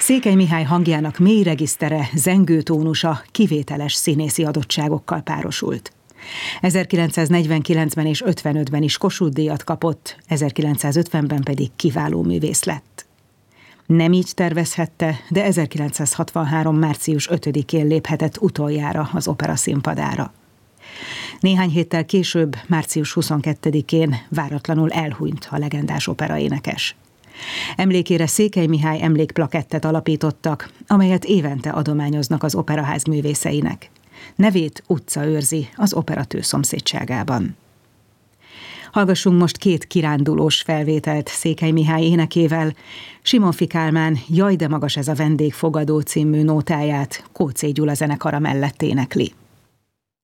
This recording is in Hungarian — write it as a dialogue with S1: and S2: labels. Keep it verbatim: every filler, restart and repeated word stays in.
S1: Székely Mihály hangjának mély regisztere, zengő tónusa kivételes színészi adottságokkal párosult. ezerkilencszáznegyvenkilencben és ötvenötben is Kossuth-díjat kapott, ezerkilencszázötvenben pedig kiváló művész lett. Nem így tervezhette, de ezerkilencszázhatvanhárom. március ötödikén léphetett utoljára az opera színpadára. Néhány héttel később, március huszonkettedikén váratlanul elhunyt a legendás operaénekes. Emlékére Székely Mihály emlékplakettet alapítottak, amelyet évente adományoznak az operaház művészeinek. Nevét utca őrzi az operatőr szomszédságában. Hallgassunk most két kirándulós felvételt Székely Mihály énekével. Simonffy Kálmán Jaj, de magas ez a vendégfogadó című nótáját Kóczé Gyula zenekara mellett énekli.